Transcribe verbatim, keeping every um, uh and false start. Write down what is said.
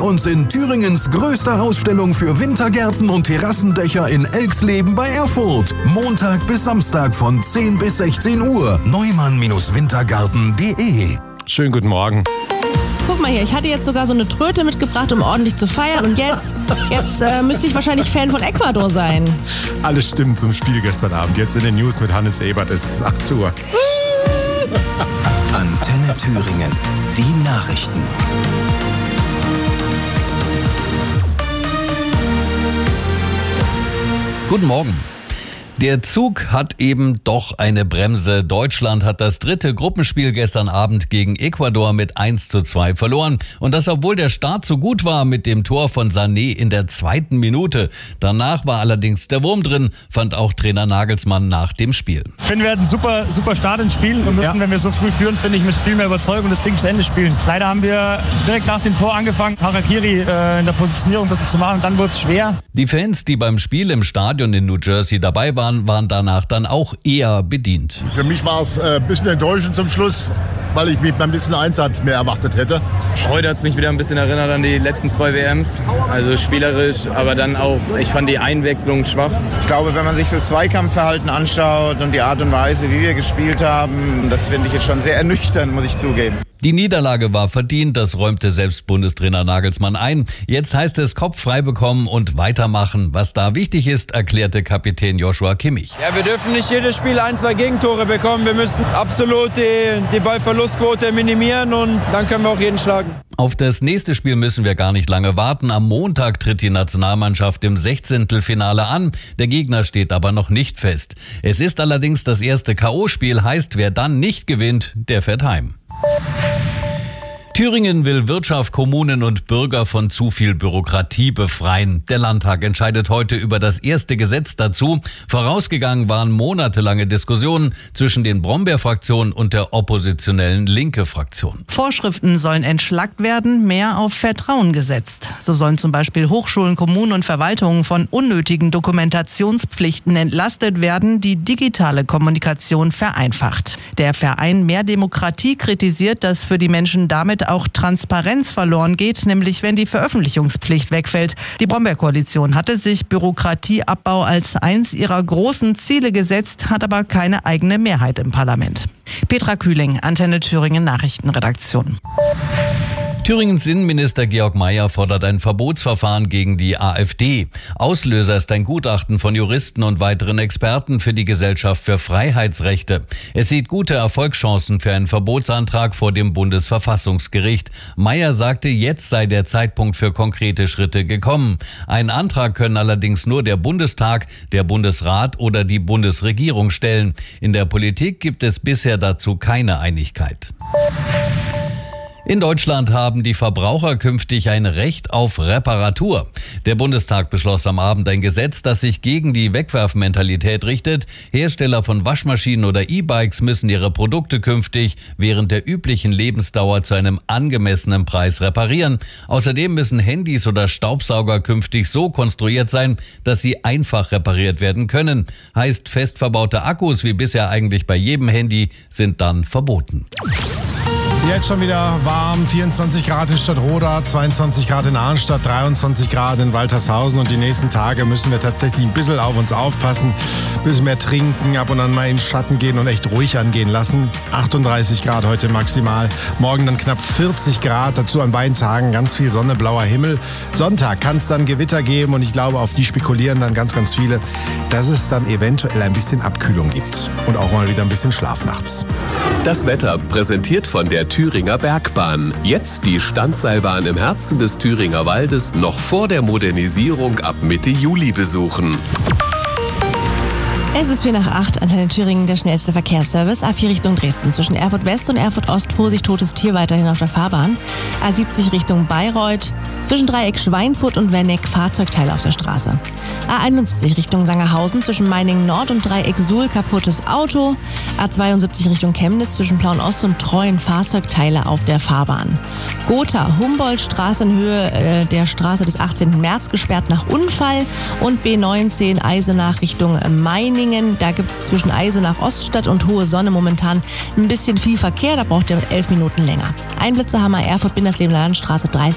uns in Thüringens größter Ausstellung für Wintergärten und Terrassendächer in Elxleben bei Erfurt. Montag bis Samstag von zehn bis sechzehn Uhr. neumann Wintergarten punkt de. Schönen guten Morgen. Guck mal hier, ich hatte jetzt sogar so eine Tröte mitgebracht, um ordentlich zu feiern. Und jetzt, jetzt äh, müsste ich wahrscheinlich Fan von Ecuador sein. Alles stimmt zum Spiel gestern Abend. Jetzt in den News mit Hannes Ebert. Es ist acht Uhr. Antenne Thüringen. Die Nachrichten. Guten Morgen. Der Zug hat eben doch eine Bremse. Deutschland hat das dritte Gruppenspiel gestern Abend gegen Ecuador mit eins zu zwei verloren. Und das, obwohl der Start so gut war mit dem Tor von Sané in der zweiten Minute. Danach war allerdings der Wurm drin, fand auch Trainer Nagelsmann nach dem Spiel. Ich finde, wir hatten einen super, super Start ins Spiel und müssen, ja. wenn wir so früh führen, finde ich, mit viel mehr Überzeugung das Ding zu Ende spielen. Leider haben wir direkt nach dem Tor angefangen, Harakiri äh, in der Positionierung zu machen. Dann wurde es schwer. Die Fans, die beim Spiel im Stadion in New Jersey dabei waren, waren danach dann auch eher bedient. Für mich war es ein bisschen enttäuschend zum Schluss, weil ich mich ein bisschen Einsatz mehr erwartet hätte. Heute hat es mich wieder ein bisschen erinnert an die letzten zwei W Ms. Also spielerisch, aber dann auch, ich fand die Einwechslung schwach. Ich glaube, wenn man sich das Zweikampfverhalten anschaut und die Art und Weise, wie wir gespielt haben, das finde ich jetzt schon sehr ernüchternd, muss ich zugeben. Die Niederlage war verdient, das räumte selbst Bundestrainer Nagelsmann ein. Jetzt heißt es Kopf frei bekommen und weitermachen. Was da wichtig ist, erklärte Kapitän Joshua Kimmich. Ja, wir dürfen nicht jedes Spiel ein, zwei Gegentore bekommen. Wir müssen absolut die, die Ballverlustquote minimieren und dann können wir auch jeden schlagen. Auf das nächste Spiel müssen wir gar nicht lange warten. Am Montag tritt die Nationalmannschaft im Sechzehntelfinale an. Der Gegner steht aber noch nicht fest. Es ist allerdings das erste K O-Spiel, heißt, wer dann nicht gewinnt, der fährt heim. Thüringen will Wirtschaft, Kommunen und Bürger von zu viel Bürokratie befreien. Der Landtag entscheidet heute über das erste Gesetz dazu. Vorausgegangen waren monatelange Diskussionen zwischen den Brombeer-Fraktionen und der oppositionellen Linke-Fraktion. Vorschriften sollen entschlackt werden, mehr auf Vertrauen gesetzt. So sollen zum Beispiel Hochschulen, Kommunen und Verwaltungen von unnötigen Dokumentationspflichten entlastet werden, die digitale Kommunikation vereinfacht. Der Verein Mehr Demokratie kritisiert, dass für die Menschen damit auch Transparenz verloren geht, nämlich wenn die Veröffentlichungspflicht wegfällt. Die Brombeer-Koalition hatte sich Bürokratieabbau als eins ihrer großen Ziele gesetzt, hat aber keine eigene Mehrheit im Parlament. Petra Kühling, Antenne Thüringen Nachrichtenredaktion. Thüringens Innenminister Georg Mayer fordert ein Verbotsverfahren gegen die AfD. Auslöser ist ein Gutachten von Juristen und weiteren Experten für die Gesellschaft für Freiheitsrechte. Es sieht gute Erfolgschancen für einen Verbotsantrag vor dem Bundesverfassungsgericht. Mayer sagte, jetzt sei der Zeitpunkt für konkrete Schritte gekommen. Einen Antrag können allerdings nur der Bundestag, der Bundesrat oder die Bundesregierung stellen. In der Politik gibt es bisher dazu keine Einigkeit. In Deutschland haben die Verbraucher künftig ein Recht auf Reparatur. Der Bundestag beschloss am Abend ein Gesetz, das sich gegen die Wegwerfmentalität richtet. Hersteller von Waschmaschinen oder E-Bikes müssen ihre Produkte künftig während der üblichen Lebensdauer zu einem angemessenen Preis reparieren. Außerdem müssen Handys oder Staubsauger künftig so konstruiert sein, dass sie einfach repariert werden können. Heißt, fest verbaute Akkus, wie bisher eigentlich bei jedem Handy, sind dann verboten. Jetzt schon wieder warm, vierundzwanzig Grad in Stadtroda, zweiundzwanzig Grad in Arnstadt, dreiundzwanzig Grad in Waltershausen und die nächsten Tage müssen wir tatsächlich ein bisschen auf uns aufpassen, ein bisschen mehr trinken, ab und an mal in den Schatten gehen und echt ruhig angehen lassen. achtunddreißig Grad heute maximal, morgen dann knapp vierzig Grad, dazu an beiden Tagen ganz viel Sonne, blauer Himmel. Sonntag kann es dann Gewitter geben und ich glaube, auf die spekulieren dann ganz, ganz viele, dass es dann eventuell ein bisschen Abkühlung gibt und auch mal wieder ein bisschen Schlaf nachts. Das Wetter präsentiert von der Thüringer Bergbahn. Jetzt die Standseilbahn im Herzen des Thüringer Waldes noch vor der Modernisierung ab Mitte Juli besuchen. Es ist vier nach acht, Antenne Thüringen, der schnellste Verkehrsservice. A vier Richtung Dresden. Zwischen Erfurt West und Erfurt Ost Vorsicht, totes Tier weiterhin auf der Fahrbahn. A siebzig Richtung Bayreuth. Zwischen Dreieck Schweinfurt und Wenneck Fahrzeugteile auf der Straße. A einundsiebzig Richtung Sangerhausen. Zwischen Meiningen Nord und Dreieck Suhl kaputtes Auto. A zweiundsiebzig Richtung Chemnitz. Zwischen Plauen Ost und Treuen Fahrzeugteile auf der Fahrbahn. Gotha Humboldtstraße in Höhe äh, der Straße des achtzehnten März gesperrt nach Unfall. Und B neunzehn Eisenach Richtung Meiningen. Da gibt es zwischen Eisenach Oststadt und Hohe Sonne momentan ein bisschen viel Verkehr. Da braucht ihr elf Minuten länger. Einblitzer Hammer Erfurt Bindersleben Landstraße dreißig.